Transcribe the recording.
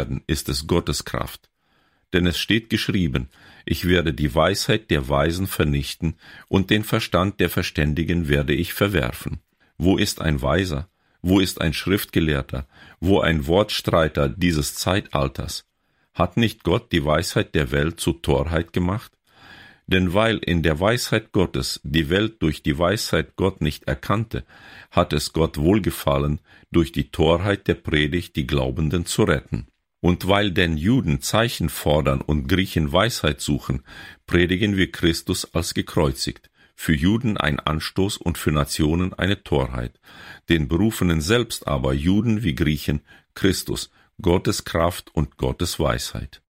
werden, ist es Gottes Kraft. Denn es steht geschrieben, ich werde die Weisheit der Weisen vernichten und den Verstand der Verständigen werde ich verwerfen. Wo ist ein Weiser? Wo ist ein Schriftgelehrter? Wo ein Wortstreiter dieses Zeitalters? Hat nicht Gott die Weisheit der Welt zu Torheit gemacht? Denn weil in der Weisheit Gottes die Welt durch die Weisheit Gott nicht erkannte, hat es Gott wohlgefallen, durch die Torheit der Predigt die Glaubenden zu retten. Und weil denn Juden Zeichen fordern und Griechen Weisheit suchen, predigen wir Christus als gekreuzigt, für Juden ein Anstoß und für Nationen eine Torheit, den Berufenen selbst aber, Juden wie Griechen, Christus, Gottes Kraft und Gottes Weisheit.